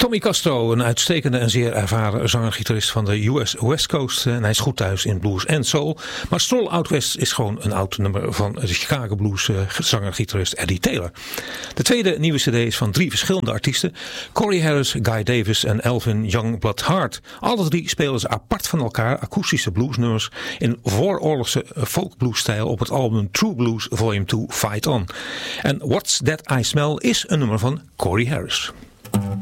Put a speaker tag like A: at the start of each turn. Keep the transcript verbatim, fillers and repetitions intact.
A: Tommy Castro, een uitstekende en zeer ervaren zanger-gitarist van de U S West Coast. En hij is goed thuis in blues en soul. Maar Stroll Out West is gewoon een oud nummer van de Chicago blues zanger-gitarist Eddie Taylor. De tweede nieuwe cd is van drie verschillende artiesten. Corey Harris, Guy Davis en Elvin Youngblood Hart. Alle drie spelen ze apart van elkaar akoestische bluesnummers in vooroorlogse folkbluesstijl op het album True Blues Volume two Fight On. En What's That I Smell is een nummer van Corey Harris.